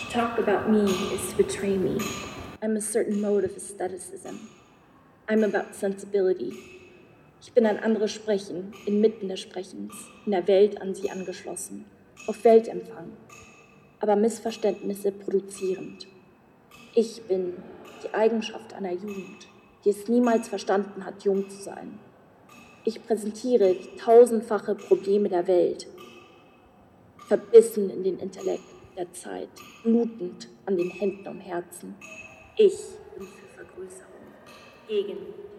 Talk about me is to betray me. I'm a certain mode of aestheticism. I'm about sensibility. Ich bin ein anderes Sprechen, inmitten des Sprechens, in der Welt an sie angeschlossen, auf Weltempfang, aber Missverständnisse produzierend. Ich bin die Eigenschaft einer Jugend, die es niemals verstanden hat, jung zu sein. Ich präsentiere die tausendfache Probleme der Welt, verbissen in den Intellekt der Zeit, blutend an den Händen und Herzen. Ich bin für Vergrößerung, gegen